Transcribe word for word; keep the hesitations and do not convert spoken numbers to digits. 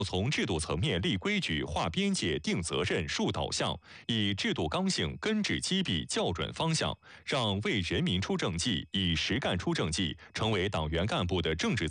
从制度层面立规矩、划边界、定责任、树导向，以制度刚性根治积弊校准方向，让为人民出政绩、以实干出政绩成为党员干部的政治